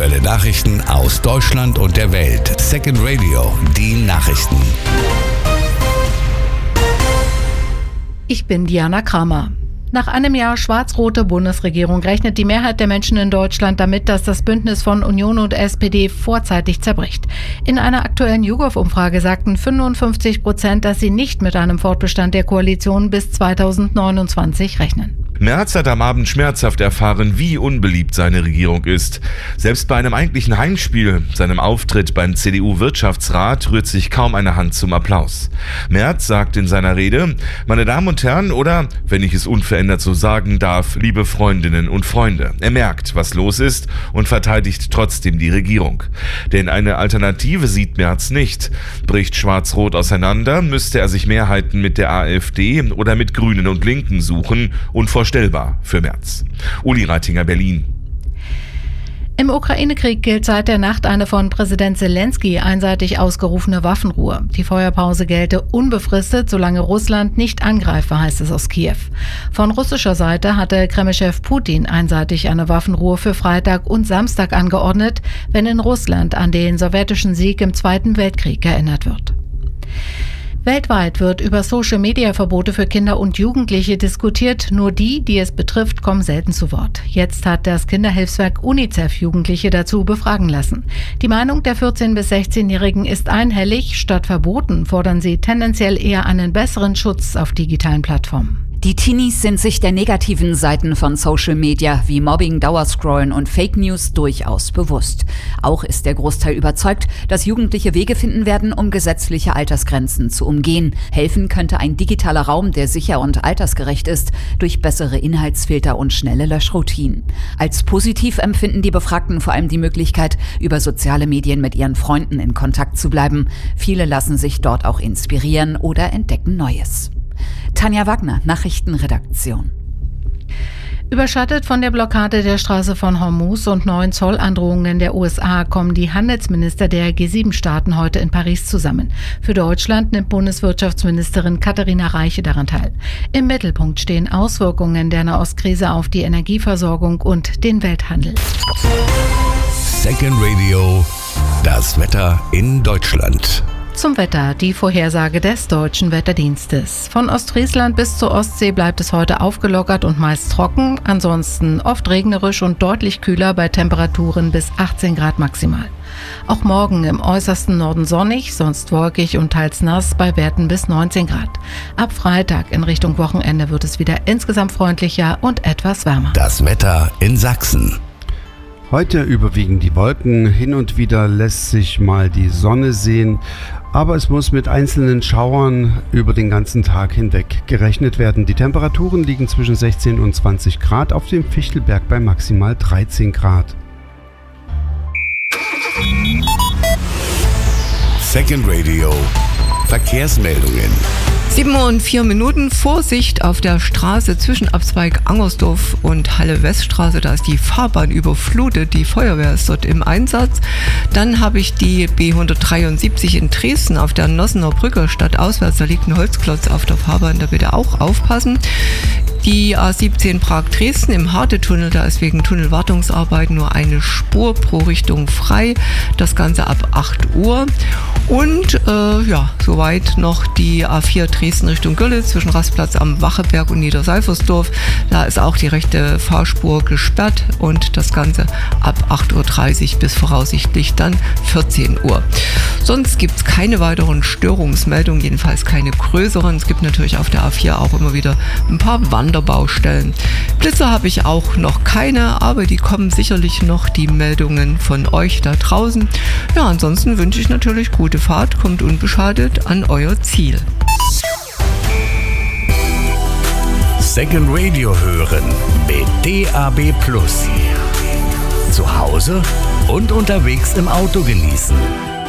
Aktuelle Nachrichten aus Deutschland und der Welt. Second Radio, die Nachrichten. Ich bin Diana Kramer. Nach einem Jahr schwarz-rote Bundesregierung rechnet die Mehrheit der Menschen in Deutschland damit, dass das Bündnis von Union und SPD vorzeitig zerbricht. In einer aktuellen YouGov-Umfrage sagten 55%, dass sie nicht mit einem Fortbestand der Koalition bis 2029 rechnen. Merz hat am Abend schmerzhaft erfahren, wie unbeliebt seine Regierung ist. Selbst bei einem eigentlichen Heimspiel, seinem Auftritt beim CDU-Wirtschaftsrat, rührt sich kaum eine Hand zum Applaus. Merz sagt in seiner Rede: Meine Damen und Herren, oder, wenn ich es unverändert so sagen darf, liebe Freundinnen und Freunde. Er merkt, was los ist und verteidigt trotzdem die Regierung. Denn eine Alternative sieht Merz nicht. Bricht Schwarz-Rot auseinander, müsste er sich Mehrheiten mit der AfD oder mit Grünen und Linken suchen, unvorstellbar für Merz. Uli Reitinger, Berlin. Im Ukraine-Krieg gilt seit der Nacht eine von Präsident Zelensky einseitig ausgerufene Waffenruhe. Die Feuerpause gelte unbefristet, solange Russland nicht angreife, heißt es aus Kiew. Von russischer Seite hatte Kreml-Chef Putin einseitig eine Waffenruhe für Freitag und Samstag angeordnet, wenn in Russland an den sowjetischen Sieg im Zweiten Weltkrieg erinnert wird. Weltweit wird über Social-Media-Verbote für Kinder und Jugendliche diskutiert. Nur die es betrifft, kommen selten zu Wort. Jetzt hat das Kinderhilfswerk UNICEF Jugendliche dazu befragen lassen. Die Meinung der 14- bis 16-Jährigen ist einhellig. Statt Verboten fordern sie tendenziell eher einen besseren Schutz auf digitalen Plattformen. Die Teenies sind sich der negativen Seiten von Social Media wie Mobbing, Dauerscrollen und Fake News durchaus bewusst. Auch ist der Großteil überzeugt, dass Jugendliche Wege finden werden, um gesetzliche Altersgrenzen zu umgehen. Helfen könnte ein digitaler Raum, der sicher und altersgerecht ist, durch bessere Inhaltsfilter und schnelle Löschroutinen. Als positiv empfinden die Befragten vor allem die Möglichkeit, über soziale Medien mit ihren Freunden in Kontakt zu bleiben. Viele lassen sich dort auch inspirieren oder entdecken Neues. Tanja Wagner, Nachrichtenredaktion. Überschattet von der Blockade der Straße von Hormuz und neuen Zollandrohungen der USA kommen die Handelsminister der G7-Staaten heute in Paris zusammen. Für Deutschland nimmt Bundeswirtschaftsministerin Katharina Reiche daran teil. Im Mittelpunkt stehen Auswirkungen der Nahostkrise auf die Energieversorgung und den Welthandel. Second Radio, das Wetter in Deutschland. Zum Wetter, die Vorhersage des Deutschen Wetterdienstes. Von Ostfriesland bis zur Ostsee bleibt es heute aufgelockert und meist trocken, ansonsten oft regnerisch und deutlich kühler bei Temperaturen bis 18 Grad maximal. Auch morgen im äußersten Norden sonnig, sonst wolkig und teils nass bei Werten bis 19 Grad. Ab Freitag in Richtung Wochenende wird es wieder insgesamt freundlicher und etwas wärmer. Das Wetter in Sachsen. Heute überwiegen die Wolken, hin und wieder lässt sich mal die Sonne sehen, aber es muss mit einzelnen Schauern über den ganzen Tag hinweg gerechnet werden. Die Temperaturen liegen zwischen 16 und 20 Grad, auf dem Fichtelberg bei maximal 13 Grad. Second Radio, Verkehrsmeldungen. 7:04 Vorsicht auf der Straße zwischen Abzweig Angersdorf und Halle-Weststraße. Da ist die Fahrbahn überflutet. Die Feuerwehr ist dort im Einsatz. Dann habe ich die B173 in Dresden auf der Nossener Brücke stadtauswärts. Da liegt ein Holzklotz auf der Fahrbahn. Da bitte auch aufpassen. Die A17 Prag-Dresden im Hardetunnel, da ist wegen Tunnelwartungsarbeiten nur eine Spur pro Richtung frei. Das Ganze ab 8 Uhr. Und soweit noch die A4 Dresden Richtung Görlitz zwischen Rastplatz am Wacheberg und Niederseifersdorf. Da ist auch die rechte Fahrspur gesperrt und das Ganze ab 8:30 Uhr bis voraussichtlich dann 14 Uhr. Sonst gibt es keine weiteren Störungsmeldungen, jedenfalls keine größeren. Es gibt natürlich auf der A4 auch immer wieder ein paar Wanderbaustellen. Blitzer habe ich auch noch keine, aber die kommen sicherlich noch, die Meldungen von euch da draußen. Ja, ansonsten wünsche ich natürlich gute Fahrt, kommt unbeschadet an euer Ziel. Second Radio hören mit DAB+. Zu Hause und unterwegs im Auto genießen.